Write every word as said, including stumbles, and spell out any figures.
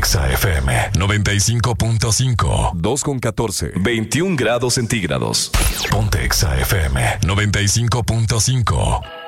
Exa F M noventa y cinco punto cinco. dos con catorce. veintiún grados centígrados. Ponte Exa F M noventa y cinco punto cinco.